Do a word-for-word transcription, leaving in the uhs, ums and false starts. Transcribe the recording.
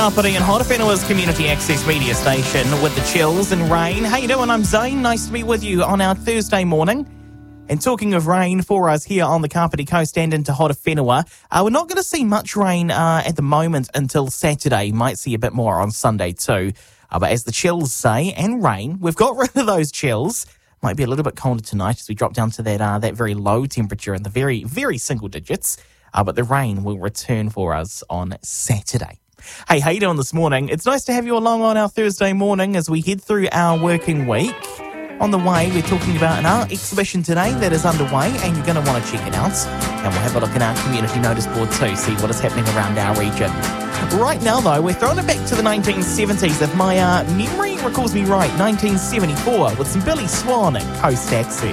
Kapiti and Horowhenua's community access media station with the chills and rain. How you doing? I'm Zane. Nice to be with you on our Thursday morning. And talking of rain for us here on the Kapiti Coast and into Horowhenua, uh, we're not going to see much rain uh, at the moment until Saturday. Might see a bit more on Sunday too. Uh, but as the chills say, and rain, we've got rid of those chills. Might be a little bit colder tonight as we drop down to that uh, that very low temperature in the very, very single digits. Uh, but the rain will return for us on Saturday. Hey, how you doing this morning? It's nice to have you along on our Thursday morning as we head through our working week. On the way, we're talking about an art exhibition today that is underway, and you're going to want to check it out. And we'll have a look at our community notice board too, see what is happening around our region. Right now, though, we're throwing it back to the nineteen seventies. If my uh, memory recalls me right, nineteen seventy-four, with some Billy Swan and Coast Access.